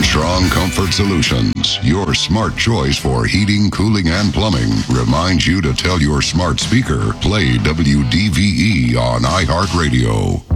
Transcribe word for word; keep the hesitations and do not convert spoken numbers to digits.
Armstrong Comfort Solutions, your smart choice for heating, cooling, and plumbing, reminds you to tell your smart speaker, play W D V E on iHeartRadio.